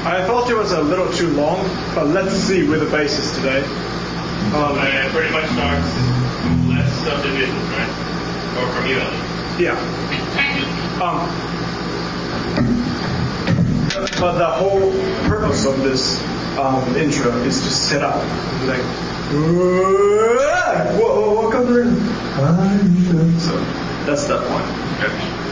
I thought it was a little too long, but let's see where the base is today. It pretty much starts less subdivisions, right? Or from you, yeah. But the whole purpose of this intro is to set up. Like, welcome to. So that's that point. Okay.